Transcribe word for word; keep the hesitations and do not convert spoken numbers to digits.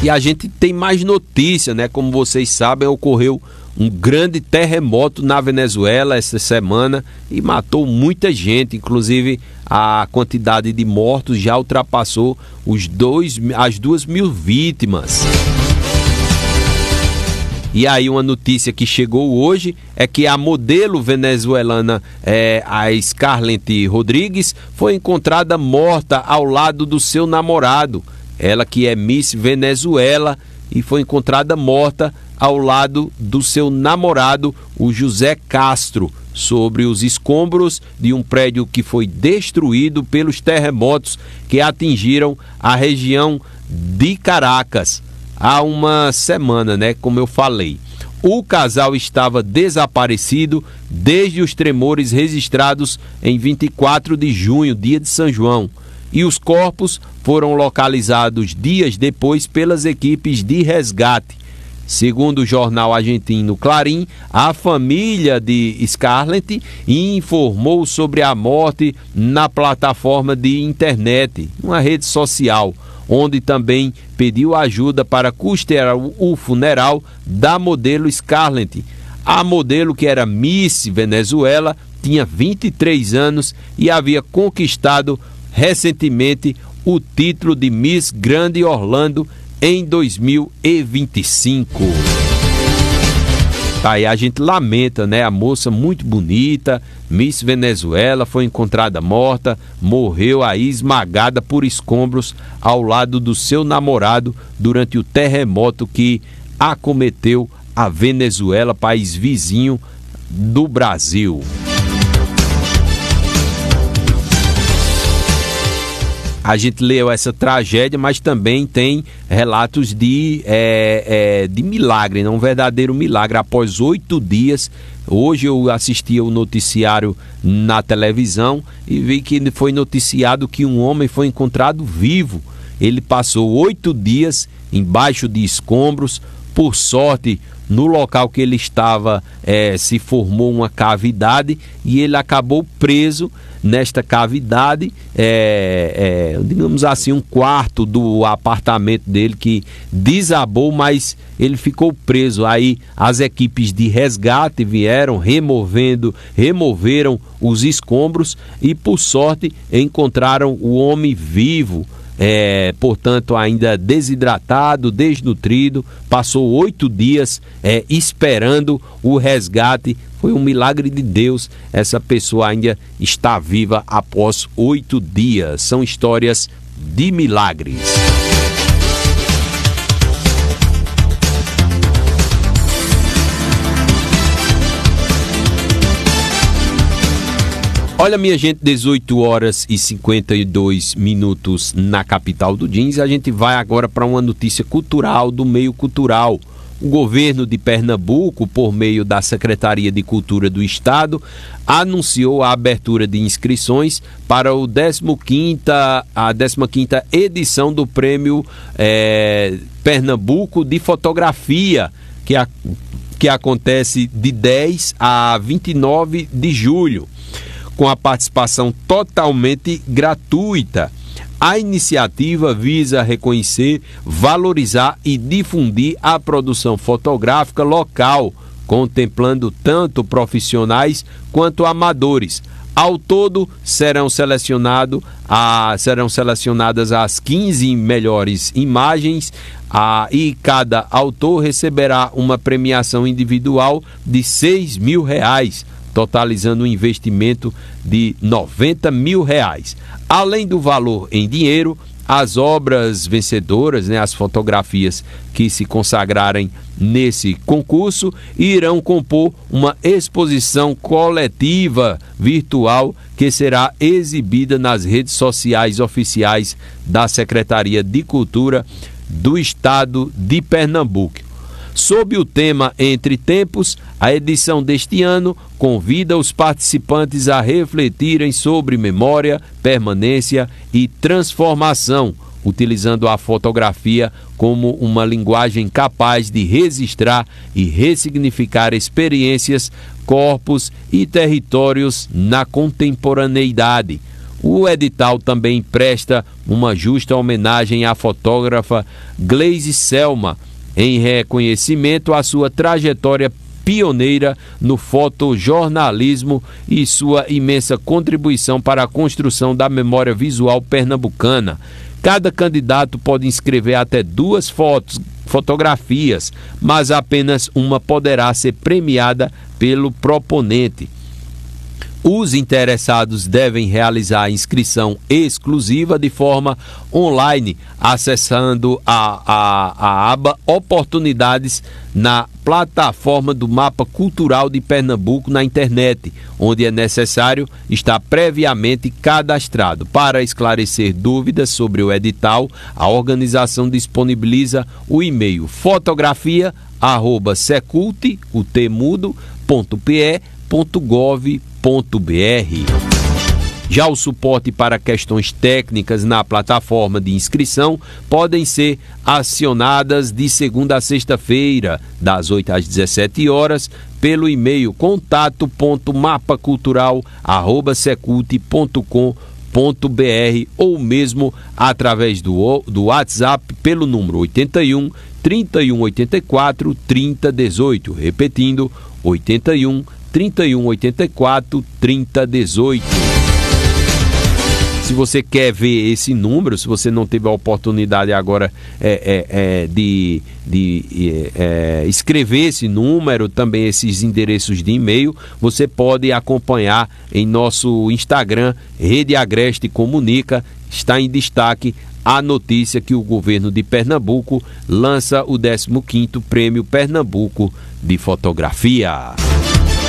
E a gente tem mais notícia, né? Como vocês sabem, ocorreu um grande terremoto na Venezuela essa semana e matou muita gente, inclusive a quantidade de mortos já ultrapassou os dois, as duas mil vítimas. E aí uma notícia que chegou hoje é que a modelo venezuelana, é, a Scarlett Rodrigues, foi encontrada morta ao lado do seu namorado. Ela que é Miss Venezuela e foi encontrada morta ao lado do seu namorado, o José Castro, sobre os escombros de um prédio que foi destruído pelos terremotos que atingiram a região de Caracas há uma semana, né? Como eu falei. O casal estava desaparecido desde os tremores registrados em vinte e quatro de junho, dia de São João, e os corpos foram localizados dias depois pelas equipes de resgate. Segundo o jornal argentino Clarín, a família de Scarlett informou sobre a morte na plataforma de internet, uma rede social, onde também pediu ajuda para custear o funeral da modelo Scarlett. A modelo, que era Miss Venezuela, tinha vinte e três anos e havia conquistado recentemente o título de Miss Grande Orlando em dois mil e vinte e cinco. Tá, e a gente lamenta, né? A moça muito bonita, Miss Venezuela, foi encontrada morta, morreu aí esmagada por escombros ao lado do seu namorado durante o terremoto que acometeu a Venezuela, país vizinho do Brasil. A gente leu essa tragédia, mas também tem relatos de, é, é, de milagre, né? Um verdadeiro milagre. Após oito dias, hoje eu assisti o noticiário na televisão e vi que foi noticiado que um homem foi encontrado vivo. Ele passou oito dias embaixo de escombros. Por sorte, no local que ele estava é, se formou uma cavidade e ele acabou preso nesta cavidade, é, é, digamos assim, um quarto do apartamento dele que desabou, mas ele ficou preso. Aí as equipes de resgate vieram removendo, removeram os escombros e, por sorte, encontraram o homem vivo. É, portanto, ainda desidratado, desnutrido, passou oito dias é, esperando o resgate. Foi um milagre de Deus, essa pessoa ainda está viva após oito dias. São histórias de milagres. Olha, minha gente, dezoito horas e cinquenta e dois minutos na capital do Jeans. A gente vai agora para uma notícia cultural, do meio cultural. O governo de Pernambuco, por meio da Secretaria de Cultura do Estado, anunciou a abertura de inscrições para o décimo quinta, a décima quinta edição do Prêmio é, Pernambuco de Fotografia, que, a, que acontece de dez a vinte e nove de julho. Com a participação totalmente gratuita. A iniciativa visa reconhecer, valorizar e difundir a produção fotográfica local, contemplando tanto profissionais quanto amadores. Ao todo, serão, selecionado a, serão selecionadas as quinze melhores imagens a, e cada autor receberá uma premiação individual de seis mil reais, totalizando um investimento de noventa mil reais. Além do valor em dinheiro, as obras vencedoras, né, as fotografias que se consagrarem nesse concurso, irão compor uma exposição coletiva virtual que será exibida nas redes sociais oficiais da Secretaria de Cultura do Estado de Pernambuco. Sob o tema Entre Tempos, a edição deste ano convida os participantes a refletirem sobre memória, permanência e transformação, utilizando a fotografia como uma linguagem capaz de registrar e ressignificar experiências, corpos e territórios na contemporaneidade. O edital também presta uma justa homenagem à fotógrafa Gleise Selma, em reconhecimento à sua trajetória pioneira no fotojornalismo e sua imensa contribuição para a construção da memória visual pernambucana. Cada candidato pode inscrever até duas fotos, fotografias, mas apenas uma poderá ser premiada pelo proponente. Os interessados devem realizar a inscrição exclusiva de forma online, acessando a, a, a aba Oportunidades na plataforma do Mapa Cultural de Pernambuco na internet, onde é necessário estar previamente cadastrado. Para esclarecer dúvidas sobre o edital, a organização disponibiliza o e-mail fotografia arroba secult ponto pe ponto gov ponto br. Já o suporte para questões técnicas na plataforma de inscrição podem ser acionadas de segunda a sexta-feira, das oito às dezessete horas, pelo e-mail contato ponto mapacultural arroba secult ponto com ponto br ou mesmo através do, do WhatsApp pelo número oitenta e um, trinta e um, oitenta e quatro, trinta, dezoito, repetindo, oitenta e um, trinta e um, oitenta e quatro, trinta, dezoito. Se você quer ver esse número, se você não teve a oportunidade agora é, é, é, de, de é, escrever esse número, também esses endereços de e-mail, você pode acompanhar em nosso Instagram, Rede Agreste Comunica. Está em destaque a notícia que o governo de Pernambuco lança o décimo quinto Prêmio Pernambuco de Fotografia.